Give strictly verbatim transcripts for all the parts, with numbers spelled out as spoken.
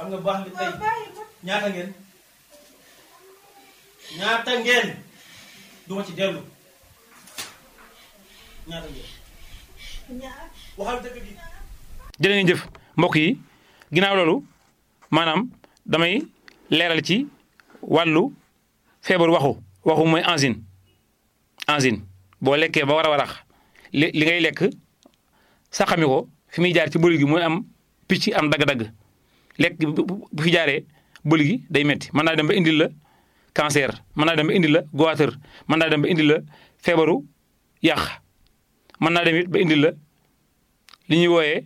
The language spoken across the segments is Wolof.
xam nga baax nga tey ñaata ngeen ñaata ngeen duma ci dellu ñaata ngeen waxal dëgg gi. jërë ngeen jëf mbokk yi ginnaaw loolu maanaam damay leeral ci wàllu feebar waxu waxu mooy angine angine boo lekkee ba war a warax li li ngay lekk saxami ko fi muy jaar ci bëli gi mooy am picc am dagg-dagg lekk bu fi jaaree bëli gi day metti mën naa dem ba indil la cancer mën naa dem ba indil la goitre mën naa dem ba indil la feebaru yàq mën naa dem it ba indil la li ñuy wooyee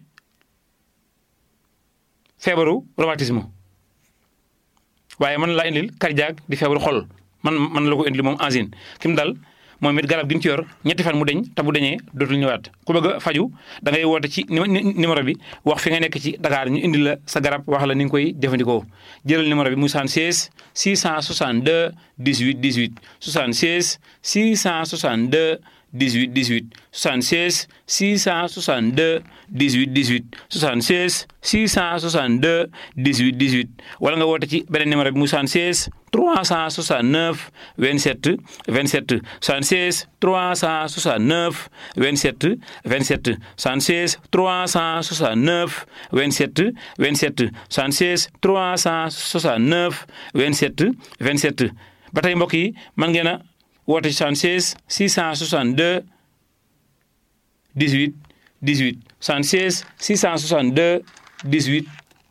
feebaru rhumatisme waaye mën laa indil cardiaque di feebaru xol man mën la ko indil moom angine kim dal moom it garab gi ñu ci yor ñetti fan mu deñ te bu deñee dootul ñëwaat ku bëgg a faju da ngay woote ci numéro bi wax fi nga nekk ci Dakar ñu indil la sa garab wax la ni nga koy jëfandikoo jëlal numéro bi muy soixante-seize six cent soixante-deux dix-huit dix-huit soixante-seize six cent soixante-deux dix-huit dix-huit soixante-seize six cent soixante-deux dix-huit dix-huit soixante-seize six cent soixante-deux dix-huit dix-huit wala nga woote ci beneen numéro bi muy soixante-seize trois cent soixante-neuf vingt-sept vingt-sept soixante-seize trois cent soixante-neuf vingt-sept vingt-sept soixante-seize trois cent soixante-neuf vingt-sept vingt-sept soixante-seize trois cent soixante-neuf vingt-sept vingt-sept ba tey mbokk yi mën ngeen a woote soixante-seize six cent soixante-deux dix-huit dix-huit soixante-seize six cent soixante-deux dix-huit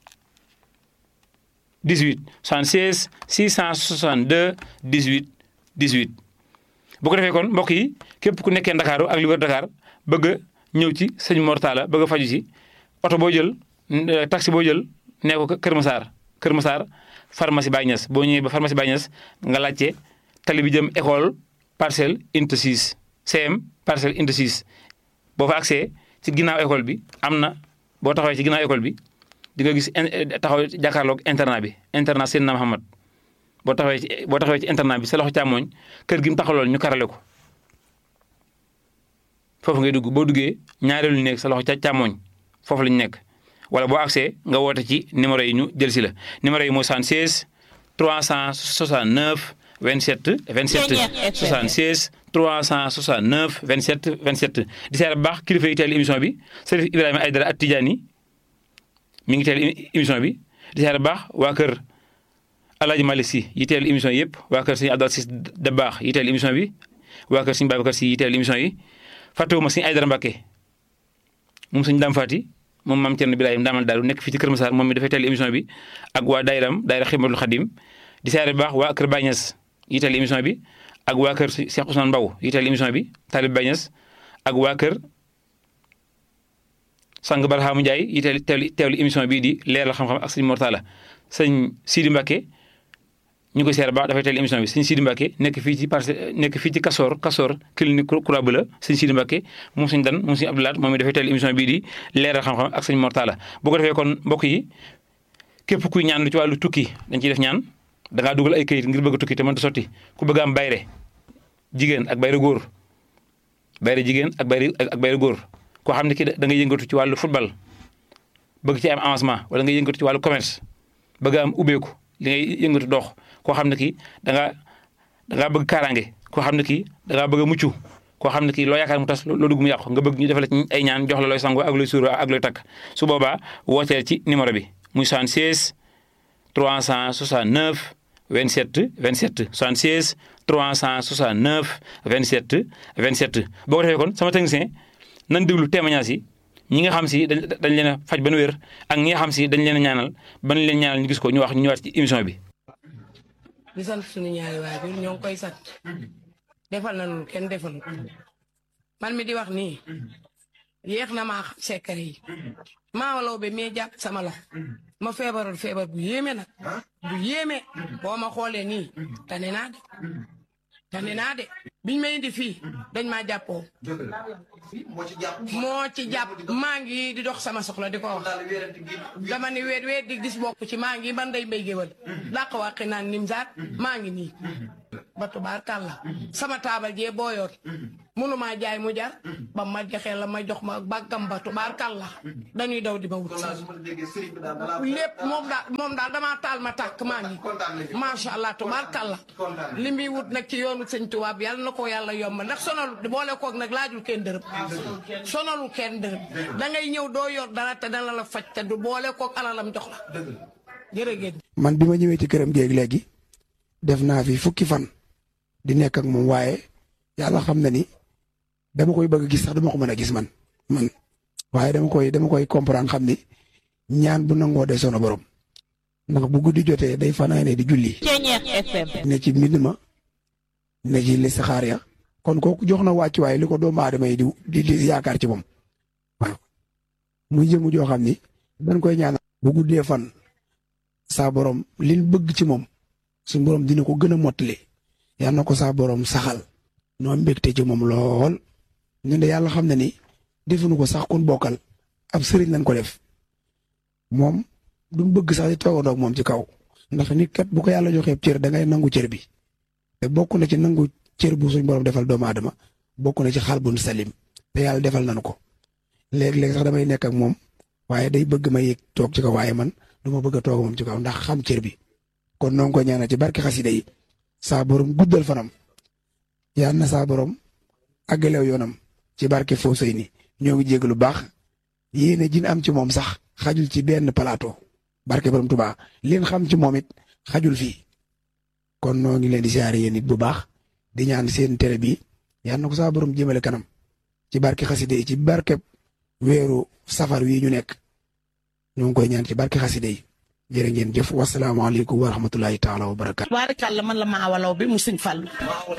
dix-huit soixante-seize six cent soixante-deux dix-huit dix-huit bu ko defee kon mbokk yi képp ku nekkee Ndakaaru ak li wër Dakar bëgg a ñëw ci sëñ Mor Talla bëgg a faju ci oto boo jël taxi boo jël nee ko Kër Massar Kër Massar pharmacie Baye Niass boo ñëwee ba pharmacie Baye Niass nga laajte tali bi jëm école parcelle unité six C M parcelle unité six boo fa accès ci ginnaaw école bi am na boo taxawee ci ginnaaw école bi di nga gis taxaw jàkkaarloog internat bi internat Seydina Muhammad boo taxawee ci boo taxawee ci internat bi sa loxo càmmooñ kër gi mu taxawlool ñu karale ko foofu ngay dugg boo duggee ñaareelu nekk sa loxo ca càmmooñ foofu la ñu nekk wala boo accès nga woote ci numéro yi ñu jël si la numéro yi mooy soixante-seize trois cent soixante-neuf vingt-sept vingt-sept soixante-seize trois cent soixante-neuf vingt-sept vingt-sept di seet bu baax kilifa yi teel émission bi Serif Ibrahima Aïdara at Tidiane mi ngi teel émission bi di seet bu baax waa kër Alaaji Malick Sy yi teel émission yëpp waa kër Sëñ Abdou Aziz Dabakh yi teel émission bi waa kër Sëñ Babacar Sy yi teel émission yi fàttewuma Sëñ Aïdara Mbacké moom Sëñ Dame Fati moom Maam Thierno Birahim Ndamal Daaru nekk fii ci Kër Massar moom mi dafay teel émission bi ak waa daayiram daayira Xidmatul Xadim di seet bu baax waa kër Baye Niass yi teel émission bi ak waa kër Cheikh Ousmane Mbaw yi teel émission bi Talib Baye Niass ak waa kër Sang Barhaamu Ndiaye yi teel teel teewlu émission bii di leeral xam-xam ak sëñ Mor Talla sëñ Sidi Mbacké ñu koy seer baax dafay teel émission bi sëñ Sidi Mbacké nekk fii ci parce nekk fii ci Kasoor Kasoor clinique Croix Bleue sëñ Sidi Mbacké moom sëñ Dan moom sëñ Abdoulaat moom mi dafay teel émission bii di leeral xam-xam ak sëñ Mor Talla bu ko defee kon mbokk yi képp kuy ñaan lu ci wàllu tukki dañ ciy def ñaan da ngaa dugal ay këyit ngir bëgg a tukki te mënta sotti ku bëgg am bayre jigéen ak bayre góor bayre jigéen ak bayre ak bayre góor koo xam ne ki da ngay yëngatu ci wàllu football bëgg ci am avancement wala nga yëngatu ci wàllu commerce bëgg am ubbeeku li ngay yëngatu dox koo xam ne kii da ngaa da ngaa bëgg kaaraange koo xam ne kii da ngaa bëgg a mucc koo xam ne kii loo yaakaar mu tas loo dugg mu yàqu nga bëgg ñu defal ci ay ñaan jox la looy sango ak looy suura ak looy takk su boobaa wooteel ci numéro bi muy soixante-seize trois cent soixante-neuf vingt-sept vingt-sept soixante-seize trois cent soixante-neuf vingt-sept vingt-sept boo ko defee kon sama technicien nan déglu témoignage yi ñi nga xam si dañ dañ leen a faj ban wér ak ñi nga xam si dañ leen a ñaanal ban leen ñaanal ñu gis ko ñu wax ñu ñëwaat ci émission bi. di sant suñu ñaari waajur ñoo ngi koy sant defal nañu kenn defal man mi di wax nii yéex na maa xam secret yi maa law be mee jàpp sama loxo ma feebaroon feebar bu yéeme nag bu yéeme boo ma xoolee nii tane naa de tane naa de biñ ma indi fii dañ maa jàppoo moo ci jàpp maa ngi di dox sama soxla di ko wax dama ni weet weet di gis bokk ci maa ngi man day mbay géwal dàq wàqi naan nim zaat maa ngi nii ba tubaarkàlla sama taabal jee booyoon mënumaa jaay mu jar ba ma joxee la ma jox ma bàggam ba tubaarkàlla dañuy daw di ba wut lépp moom daal moom daal damaa taal ma tàkk maa ngi macha allah tubaarkàlla li muy wut nag ci yoonu sëñ Tuubaa bi yàlla na ko yàlla yomb ndax sonalu boole koog nag laajul kenn dërëm sonalu kenn dërëm da ngay ñëw doo yor dara te dana la faj te du boole koog alalam jox la jërëjëf. man bi ma ñëwee ci këram géeg léegi def naa fi fukki fan di nekk ak moom waaye yàlla xam na ni dama koy bëgg gis sax dama ko mën a gis man man waaye dama koy dama koy comprendre xam ni ñaan bu nangoo de sono borom ndax bu guddi jotee day fanaane di julli. ne ci mbind ma ne ci listixaar ya kon kooku jox na wàcc waaye li ko doomu aadama yi di di yaakaar ci moom waaw muy jëmu joo xam ni dañ koy ñaanal bu guddee fan saa borom liñ bëgg ci moom suñu borom dina ko gën a mottali yal na ko saa borom saxal noo mbégte ci moom lool ñun de yàlla xam na ni defuñu ko sax kun bokkal ab sëriñ lañ ko def moom duñ bëgg sax di toogandoo ak moom ci kaw ndax nit kat bu ko yàlla joxee cër da ngay nangu cër bi te bokk na ci nangu cër bu suñ borom defal doomu aadama bokk na ci xal bun salim te yàlla defal nañu ko léeg-léeg sax damay nekk ak moom waaye day bëgg ma yëg toog ci kaw waaye man du ma bëgg a toog moom ci kaw ndax xam cër bi kon noo ngi ko ñaanal ci barke xasida yi saa borom guddal fanam yal na saa borom àggalew yoonam ci barke Fawzeyni ni ñoo ngi jégg lu baax yéene jin am ci moom sax xajul ci benn plateau barke borom Tuubaa leen xam ci moom it xajul fii kon noo ngi leen di siyaare yéen it bu baax di ñaan seen télé bi yal na ko saa borom jëmale kanam ci barke xasida yi ci barke weeru safar wi ñu nekk ñoo ngi koy ñaan ci barke xasida yi jërë ngeen jëf wasalaamaaleykum wa rahmatulahi taala wa barakaatu. Baarikàlla man la Maawalaw bi mu sëñ Fallu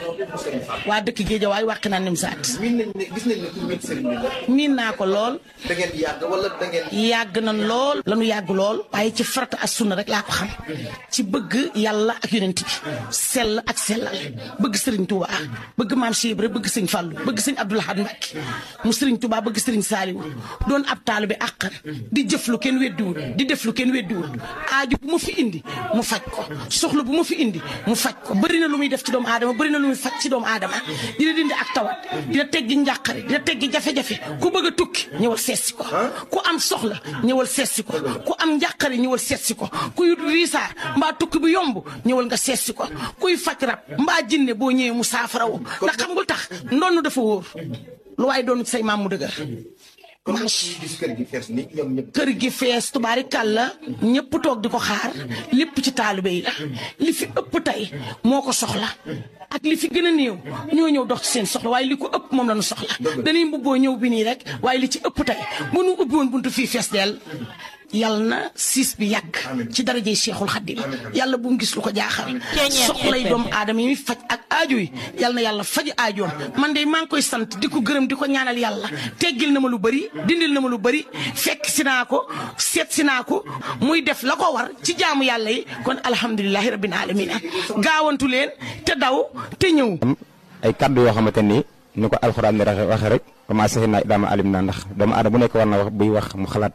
waa dëkk Géejawaay wàq naa nim saat miin nañ ne gis nañ ne ku miin sëriñ bi la. miin naa ko lool. da ngeen di yàgg wala da ngeen. yàgg nañ lool. lanu yàgg lool. waaye ci farata ak sunna rek laa ko xam. ci bëgg yàlla ak yonent bi. sell ak sellal. bëgg sëriñ Touba. bëgg maam Cheikh Ibra bëgg sëñ Fallu bëgg sëñ Abdou Lahad Mbacké mu sëriñ Touba bëgg sëriñ Saliou doon ab taalibe bi àqan di jëf lu kenn weddiwul di def lu kenn weddiwul aaju bu ma fi indi mu faj ko soxla bu ma fi indi mu faj ko bëri na lu muy def ci doomu aadama bëri na lu muy faj ci doomu aadama dina dindi ak tawat dina teggi njàqare dina teggi jafe-jafe ku bëgg a tukki ñëwal seetsi ko ku am soxla ñëwal seetsi ko ku am njàqare ñëwal seetsi ko kuy riisaar mbaa tukki bu yomb ñëwal nga seetsi ko kuy faj rab mbaa jinne boo ñëwee mu saafarawu ndax xam nga tax ndoonu dafa wóor lu waaye doon say maam mu dëgër comme gis kër gi fees ni ñoom ñëpp. kër gi fees tubaarikàlla ñëpp toog di ko xaar lépp ci taalibe yi la li fi ëpp tey moo ko soxla ak li fi gën a néew ñoo ñëw dox ci seen soxla waaye li ko ëpp moom la ñu soxla dañuy mbubboo ñëw bi nii rek waaye li ci ëpp tey bu nu ubbi woon buntu fii fees dell yàlla na siis bi yàgg ci darajey Cheikhul Khadim yàlla bu mu gis lu ko jaaxal soxlay doomu aadama yi faj ak aajo yi yàlla na yàlla faj aajoom man de maa ngi koy sant di ko gërëm di ko ñaanal yàlla teggil na ma lu bëri dindil na ma lu bëri fekk si naa ko seet si naa ko muy def la ko war ci jaamu yàlla yi kon alhamdulilahi rabbil alamin gaawantu leen te daw te ñëw ay kaddu yoo xamante ni ni ko alxuraan ni waxe rek commencé naa daama alim naa ndax doomu aadama bu nekk war na wax buy wax mu xalaat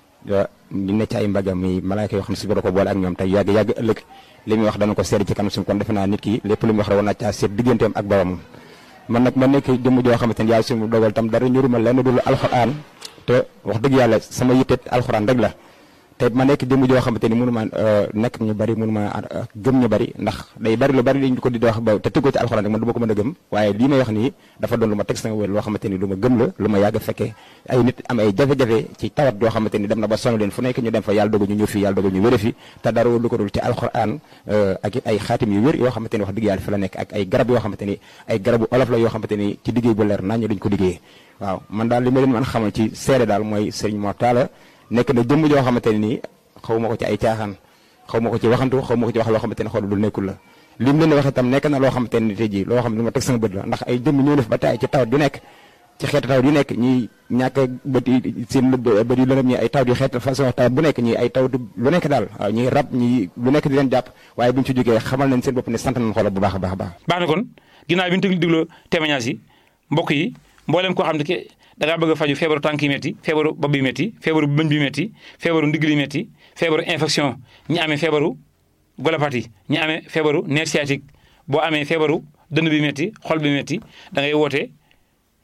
ñu ne ci ay mbagam mi malaaka yoo xam ne si boro ko boole ak ñoom tey yàgg yàgg ëllëg li muy wax dana ko seet ci kanam suñu kon defe naa nit ki lépp lu muy wax rek war naa caa seet digganteem ak boromam man nag ma nekk jëmm joo xamante ni yàlla suñu dogal tam dara ñuruma lenn dul alxuraan te wax dëgg yàlla sama yitte alxuraan rek la te ma nekk jëmm joo xamante ni mënu ma nekk ñu bari mënu ma gëm ñu bari ndax day bari lu bari liñ ko di wax ba te tëggoo ci alxuraan rek man du ma ko mën a gëm waaye lii may wax nii dafa doon lu ma teg sama wér loo xamante ni lu ma gëm la lu ma yàgg fekkee ay nit am ay jafe-jafe ci tawat yoo xamante ni dem na ba sonn leen fu nekk ñu dem fa yàlla dogal ñu ñëw fii yàlla dogal ñu wére fi te dara lu ko dul ci alxuraan ak ay xaatim yu wér yoo xamante ni wax dëgg yàlla fi la nekk ak ay garab yoo xamante ni ay garabu olof la yoo xamante ni ci liggéey bu leer nañ duñ ko liggéeyee waaw man daal li ma leen mën xamal ci seede daal mooy Serigne Mor Talla nekk na jëmm joo xamante ni nii xaw ma ko ci ay caaxaan xaw ma ko ci waxantu xaw ma ko ci wax loo xamante ne xool lu nekkul la lim leen wax itam nekk na loo xamante ne tey jii loo xam ne lu ma teg sama bët la ndax ay jëmm ñoo def ba taay ci tawat yu nekk ci xeetu tawat yu nekk ñi ñàkk bët yi seen bët yu lëndëm ñi ay tawat yu xeet façon tawat bu nekk ñi ay tawat lu nekk daal waaw ñi rab ñi lu nekk di leen jàpp waaye buñ ci jógee xamal nañ seen bopp ne sant nañ xoolal bu baax a baax a baax baax na kon ginnaaw bi ñu tëgg digloo témoignage yi mbokk yi mbooleem koo xam ne ke da ngaa bëgg a faju feebaru tànk yi métti feebaru bopp bi métti feebaru bëñ bi métti feebaru ndigg li métti feebaru infection ñi amee feebaru golopathie ñi amee feebaru nerf sciatique boo amee feebaru dënn bi métti xol bi métti da ngay woote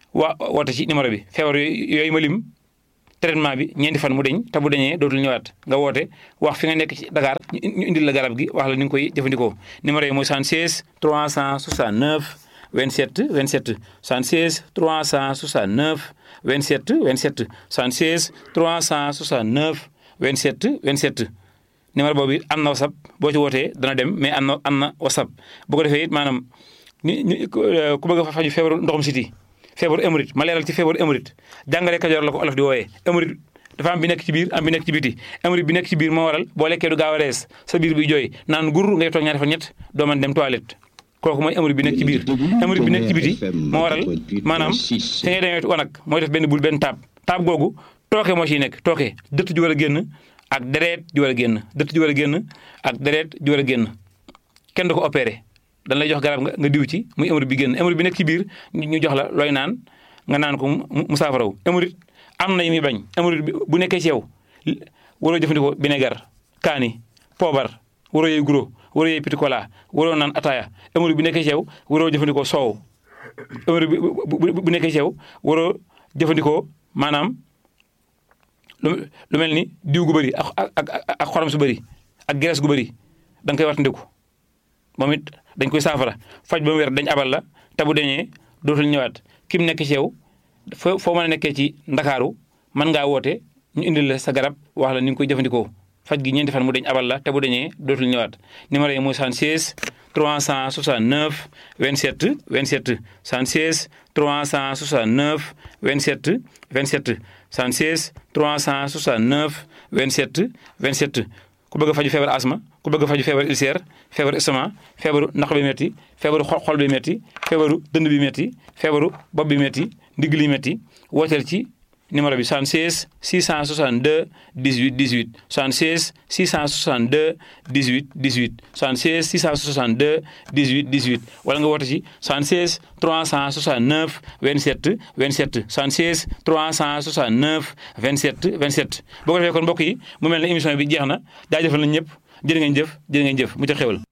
waa woote ci numéro bi feebar yooyu ma lim traitement bi ñeenti fan mu deñ te bu deñee dootul ñëwaat nga woote wax fi nga nekk ci Dakar ñu indil la garab gi wax la ni nga koy jëfandikoo numéro yi mooy soixante-seize trois cent soixante-neuf vingt-sept vingt-sept soixante-seize trois cent soixante-neuf vingt-sept vingt-sept soixante-seize trois cent soixante-neuf vingt-sept vingt-sept numéro boobu am na WhatsApp boo ci wootee dana dem mais am na am na WhatsApp bu ko defee it maanaam ni ku bëgg a faju feebaru ndoxum siti feebaru hémorroïde ma leeral ci feebaru hémorroïde jàngale Kajoor la ko olof di wooyee hémorroïde dafa am bi nekk ci biir am bi nekk ci biti hémorroïde bi nekk ci biir moo waral boo lekkee du gaaw a rees sa biir bi jooy naan gur ngay toog ñaari fan ñett doo mën dem toilette kooku mooy hémorroïde bi nekk ci biir hémorroïde bi nekk ci biti moo waral maanaam fi ngay demee wanag mooy def benn bul benn taab taab googu tooke moo ciy nekk tooke dëtt ju war a génn ak deret ju war a génn dëtt ju war a génn ak deret ju war a génn kenn du ko opéré dañ lay jox garab nga nga diw ci muy hémorroïde bi génn hémorroïde bi nekk ci biir ñu jox la looy naan nga naan ko mu saafaraw hémorroïde am na yu muy bañ hémorroïde bi bu nekkee ci yow waroo jëfandikoo vinaigre kaani poobar waroo yooyu guro waroo yooyu petit cola waroo naan ataaya hémorroïde bi nekkee ci yow waroo jëfandikoo soow hémorroïde bi bu nekkee ci yow waroo jëfandikoo maanaam lu lu mel ni diw gu bëri ak ak ak xorom su bëri ak graisse gu bëri da nga koy wattandiku moom it dañ koy saafara faj ba mu wér dañ abal la te bu dañee dootul ñëwaat kim nekk ci yow foo foo mën a nekkee ci ndakaaru mën ngaa woote ñu indil la sa garab wax la ni nga koy jëfandikoo faj gi ñeenti fan mu dañ abal la te bu dañee dootul ñëwaat numéro yi mooy soixante-seize trois cent soixante-neuf vingt-sept vingt-sept soixante-seize trois cent soixante-neuf vingt-sept vingt-sept soixante-seize trois cent soixante-neuf vingt-sept vingt-sept ku bëgg a faju feebar asma ku bëgg a faju feebar ulcère feebaru estomac feebaru naq bi métti feebaru xol bi métti feebaru dënd bi métti feebaru bopp bi métti ndigg li métti wooteel ci numéro bi soixante-seize six cent soixante-deux dix-huit dix-huit soixante-seize six cent soixante-deux dix-huit dix-huit soixante-seize six cent soixante-deux dix-huit dix-huit wala nga woote ci soixante-seize trois cent soixante-neuf vingt-sept vingt-sept soixante-seize trois cent soixante-neuf vingt-sept vingt-sept boo ko defee kon mbokk yi mu mel ne émission bi jeex na jaajëfal nañ ñëpp jërë ngeen jëf jërë ngeen jëf mu ca xewal